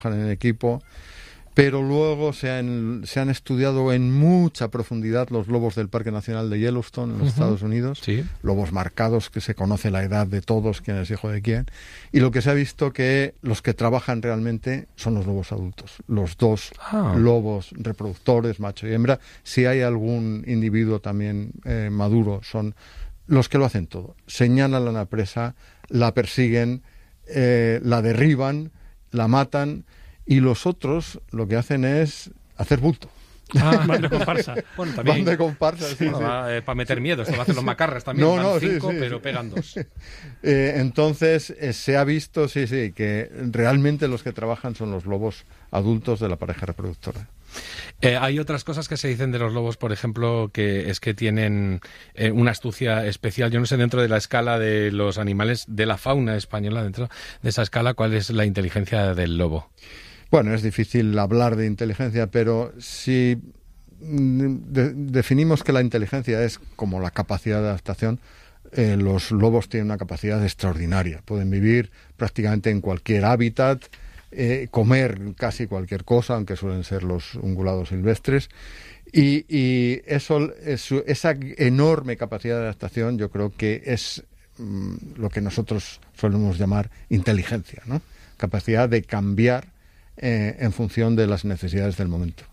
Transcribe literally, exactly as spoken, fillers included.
en equipo, pero luego se han, se han estudiado en mucha profundidad los lobos del Parque Nacional de Yellowstone en los uh-huh. Estados Unidos, sí. lobos marcados, que se conoce la edad de todos, quién es hijo de quién, y lo que se ha visto que los que trabajan realmente son los lobos adultos, los dos ah. lobos reproductores, macho y hembra. Si hay algún individuo también eh, maduro, son los que lo hacen todo, señalan a la presa, la persiguen, eh, la derriban, la matan, y los otros lo que hacen es hacer bulto. Ah, van de comparsa. Bueno, también. Van de comparsa, sí, bueno, sí. Va, eh, para meter miedo. Esto lo hacen los macarras también. No, van no, cinco, sí, sí, pero sí. pegan dos. Eh, entonces, eh, se ha visto, sí, sí, que realmente los que trabajan son los lobos adultos de la pareja reproductora. Eh, hay otras cosas que se dicen de los lobos, por ejemplo, que es que tienen eh, una astucia especial. Yo no sé, dentro de la escala de los animales, de la fauna española, dentro de esa escala, ¿cuál es la inteligencia del lobo? Bueno, es difícil hablar de inteligencia, pero si de- definimos que la inteligencia es como la capacidad de adaptación, eh, los lobos tienen una capacidad extraordinaria. Pueden vivir prácticamente en cualquier hábitat, eh, comer casi cualquier cosa, aunque suelen ser los ungulados silvestres. Y, y eso, eso, esa enorme capacidad de adaptación, yo creo que es mm, lo que nosotros solemos llamar inteligencia, ¿no? Capacidad de cambiar eh, en función de las necesidades del momento.